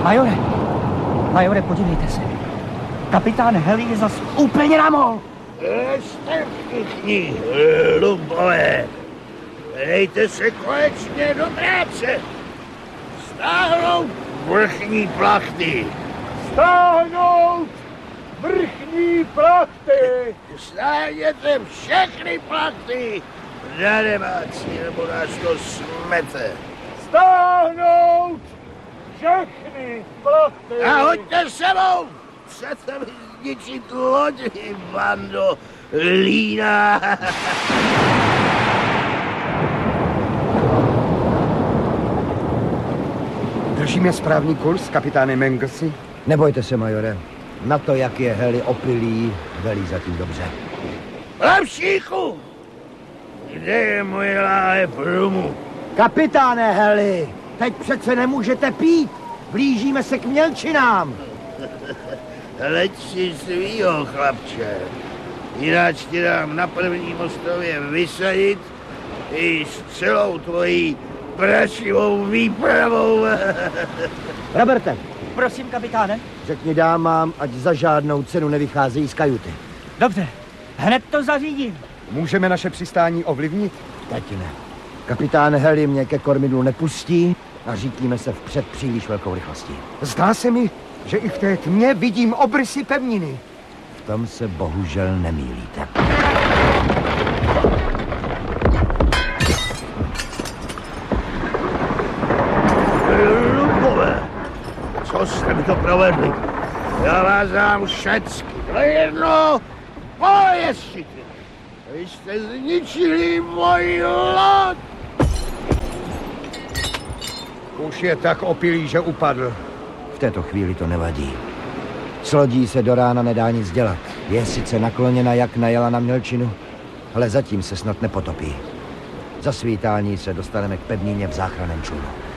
Majore, podívejte se. Kapitán Heli je zas úplně na mol. Jste všichni lubové. Dejte se konečně do práce. Stáhnout vrchní plachty. Stáhnout vrchní plachty. Stáhněte všechny plachty. Daremáci, nebo nás to smete. Stáhnout všechny plachty. A hoďte sebou. Chcete mi zničit lodi, bando lína. Držíme správný kurz, kapitáne Manglesy? Nebojte se, majore. Na to, jak je Heli opilý, velí zatím dobře. Lepšíku! Kde je moje láhev rumu? Kapitáne Heli, teď přece nemůžete pít. Blížíme se k mělčinám. Leď si svýho, chlapče. Jináč ti dám na první mostově vysadit i s celou tvojí prašivou výpravou. Roberte, Prosím, kapitáne. řekni dámám, ať za žádnou cenu nevycházejí z kajuty. Dobře, hned to zařídím. Můžeme naše přistání ovlivnit? Teď ne. Kapitán Heli mě ke kormidlu nepustí a řítíme se vpřed příliš velkou rychlostí. Zdá se mi, že i v té tmě vidím obrysy pevniny. V tom se bohužel nemýlíte. Lubové, co jste mi to provedli? Já vás dám všecky. To je jedno, pojezdčíte. Vy jste zničili moji loď. Už je tak opilý, že upadl. V této chvíli to nevadí. S lodí se do rána nedá nic dělat. Je sice nakloněna, jak najela na mělčinu, ale zatím se snad nepotopí. Za svítání se dostaneme k pevnině v záchranném člunu.